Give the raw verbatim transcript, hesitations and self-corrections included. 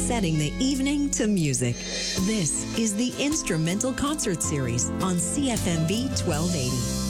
setting the evening to music. This is the Instrumental Concert Series on C F M B twelve eighty.